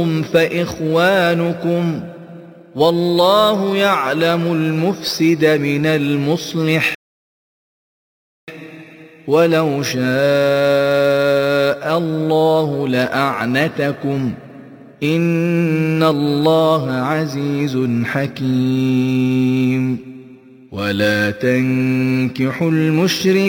فإخوانكم والله يعلم المفسد من المصلح ولو شاء الله لأعنتكم إن الله عزيز حكيم ولا تنكحوا المشركين